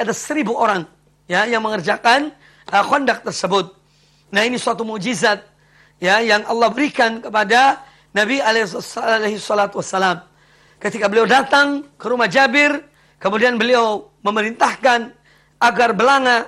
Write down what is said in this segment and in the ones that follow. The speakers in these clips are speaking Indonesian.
sampai ada 1.000 orang ya yang mengerjakan Khandaq tersebut. Nah, ini suatu mukjizat ya yang Allah berikan kepada Nabi alaihi salatu wassalam. Ketika beliau datang ke rumah Jabir, kemudian beliau memerintahkan agar belanga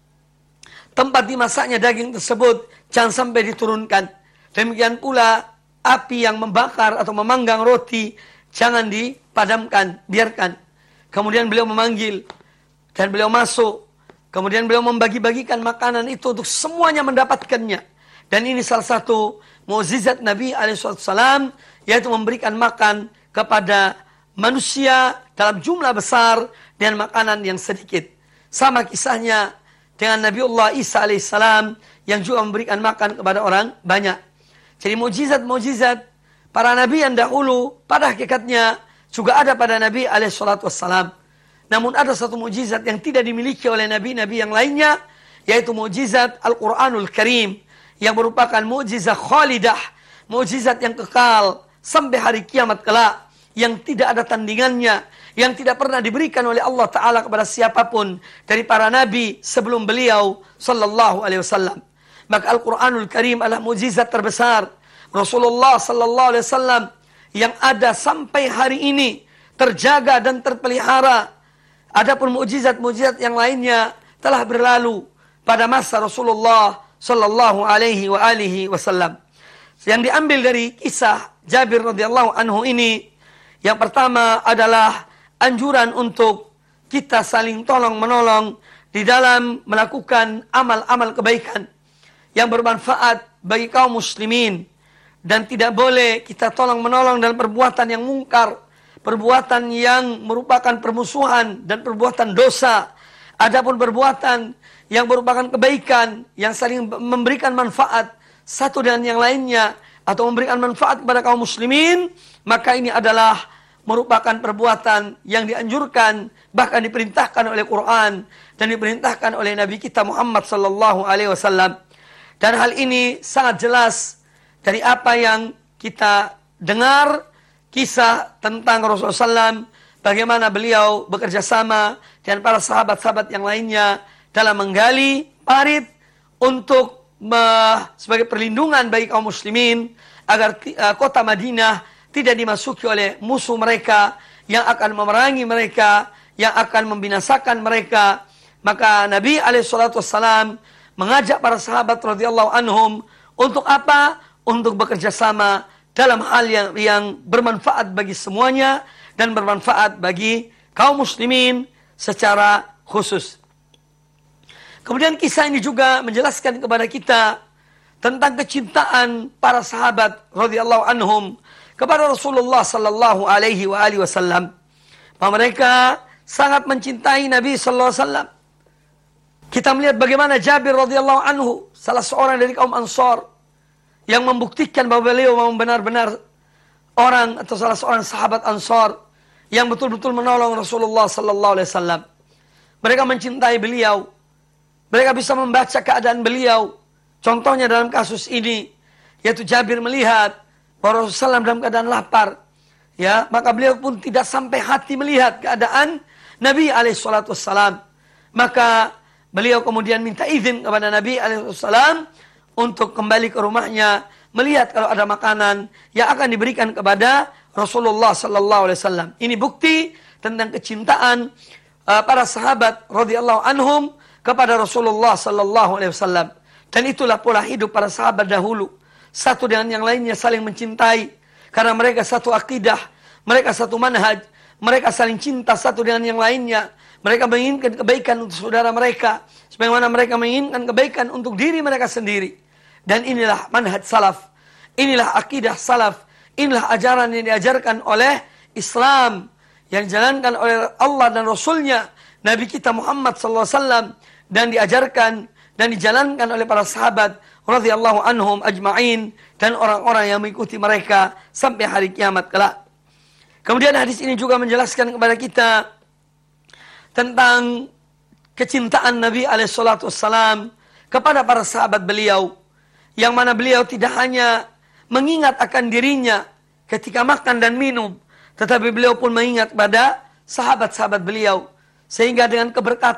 tempat dimasaknya daging tersebut jangan sampai diturunkan. Demikian pula api yang membakar atau memanggang roti jangan dipadamkan, biarkan. Kemudian beliau memanggil dan beliau masuk. Kemudian beliau membagi-bagikan makanan itu untuk semuanya mendapatkannya. Dan ini salah satu mukjizat Nabi alaihissalam, yaitu memberikan makan kepada manusia dalam jumlah besar dengan makanan yang sedikit. Sama kisahnya dengan Nabiullah Isa alaihissalam yang juga memberikan makan kepada orang banyak. Jadi mukjizat-mukjizat para nabi yang dahulu pada hakikatnya juga ada pada Nabi alaihissalam. Namun ada satu mukjizat yang tidak dimiliki oleh nabi-nabi yang lainnya, yaitu mukjizat Al-Quranul Karim, yang merupakan mukjizat khalidah, mukjizat yang kekal sampai hari kiamat kelak, yang tidak ada tandingannya, yang tidak pernah diberikan oleh Allah Ta'ala kepada siapapun dari para nabi sebelum beliau sallallahu alaihi wasallam. Maka Al-Quranul Karim adalah mukjizat terbesar Rasulullah sallallahu alaihi wasallam yang ada sampai hari ini, terjaga dan terpelihara. Adapun mukjizat-mukjizat yang lainnya telah berlalu pada masa Rasulullah sallallahu alaihi wasallam. Yang diambil dari kisah Jabir radhiyallahu anhu ini, yang pertama adalah anjuran untuk kita saling tolong-menolong di dalam melakukan amal-amal kebaikan yang bermanfaat bagi kaum muslimin, dan tidak boleh kita tolong-menolong dalam perbuatan yang mungkar, perbuatan yang merupakan permusuhan dan perbuatan dosa. Adapun perbuatan yang merupakan kebaikan, yang saling memberikan manfaat satu dengan yang lainnya, atau memberikan manfaat kepada kaum muslimin, maka ini adalah merupakan perbuatan yang dianjurkan, bahkan diperintahkan oleh Quran dan diperintahkan oleh Nabi kita Muhammad sallallahu alaihi wasallam. Dan hal ini sangat jelas dari apa yang kita dengar, kisah tentang Rasulullah SAW, bagaimana beliau bekerja sama dengan para sahabat-sahabat yang lainnya dalam menggali parit untuk sebagai perlindungan bagi kaum muslimin agar kota Madinah tidak dimasuki oleh musuh mereka yang akan memerangi mereka, yang akan membinasakan mereka. Maka Nabi alaihissalam mengajak para sahabat radhiyallahu anhum untuk apa? Untuk bekerja sama dalam hal yang bermanfaat bagi semuanya dan bermanfaat bagi kaum muslimin secara khusus. Kemudian kisah ini juga menjelaskan kepada kita tentang kecintaan para sahabat radhiyallahu anhum kepada Rasulullah sallallahu alaihi wasallam. Bahwa mereka sangat mencintai Nabi sallallahu alaihi wasallam. Kita melihat bagaimana Jabir radhiyallahu anhu, salah seorang dari kaum Ansar, yang membuktikan bahwa beliau memang benar-benar orang atau salah seorang sahabat Ansar yang betul-betul menolong Rasulullah sallallahu alaihi wasallam. Mereka mencintai beliau. Mereka bisa membaca keadaan beliau. Contohnya dalam kasus ini, yaitu Jabir melihat bahwa Rasulullah SAW dalam keadaan lapar, ya, maka beliau pun tidak sampai hati melihat keadaan Nabi alaihissalam. Maka beliau kemudian minta izin kepada Nabi alaihissalam untuk kembali ke rumahnya, melihat kalau ada makanan yang akan diberikan kepada Rasulullah SAW. Ini bukti tentang kecintaan para sahabat radhiyallahu anhum kepada Rasulullah SAW. Dan itulah pola hidup para sahabat dahulu. Satu dengan yang lainnya saling mencintai, karena mereka satu akidah, mereka satu manhaj, mereka saling cinta satu dengan yang lainnya. Mereka menginginkan kebaikan untuk saudara mereka, sebagaimana mereka menginginkan kebaikan untuk diri mereka sendiri. Dan inilah manhaj salaf, inilah akidah salaf, inilah ajaran yang diajarkan oleh Islam, yang dijalankan oleh Allah dan Rasulnya, Nabi kita Muhammad SAW, dan diajarkan dan dijalankan oleh para sahabat radhiyallahu anhum ajma'in, dan orang-orang yang mengikuti mereka sampai hari kiamat kelak. Kemudian hadis ini juga menjelaskan kepada kita tentang kecintaan Nabi alaihissalam kepada para sahabat beliau, yang mana beliau tidak hanya mengingat akan dirinya ketika makan dan minum, tetapi beliau pun mengingat pada sahabat-sahabat beliau, sehingga dengan keberkatan